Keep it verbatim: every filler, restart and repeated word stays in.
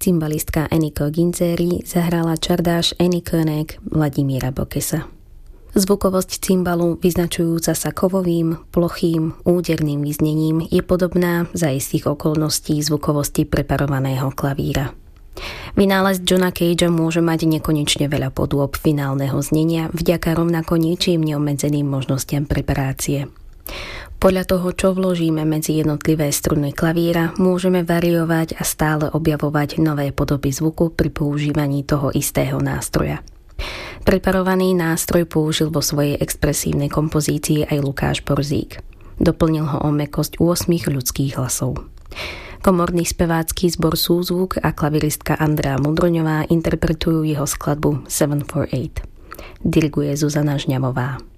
Cimbalistka Eniko Ginzeri zahrala čardáš Annie Koenig Vladimíra Bokesa. Zvukovosť cimbalu, vyznačujúca sa kovovým, plochým, úderným vyznením, je podobná za istých okolností zvukovosti preparovaného klavíra. Vynález Johna Cagea môže mať nekonečne veľa podôb finálneho znenia vďaka rovnako ničím neobmedzeným možnostiam preparácie. Podľa toho, čo vložíme medzi jednotlivé struny klavíra, môžeme variovať a stále objavovať nové podoby zvuku pri používaní toho istého nástroja. Preparovaný nástroj použil vo svojej expresívnej kompozícii aj Lukáš Borzík. Doplnil ho o mäkkosť ôsmich ľudských hlasov. Komorný spevácky zbor Súzvuk a klaviristka Andrea Mudroňová interpretujú jeho skladbu sedem štyri osem. Diriguje Zuzana Žňavová.